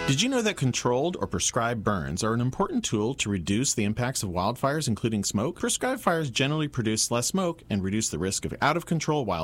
Did you know that controlled or prescribed burns are an important tool to reduce the impacts of wildfires, including smoke? Prescribed fires generally produce less smoke and reduce the risk of out-of-control wildfires.